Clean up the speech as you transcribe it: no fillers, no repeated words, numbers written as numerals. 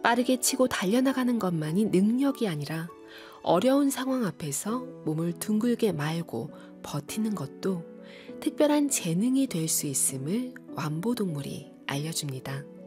빠르게 치고 달려나가는 것만이 능력이 아니라 어려운 상황 앞에서 몸을 둥글게 말고 버티는 것도 특별한 재능이 될 수 있음을 완보동물이 알려줍니다.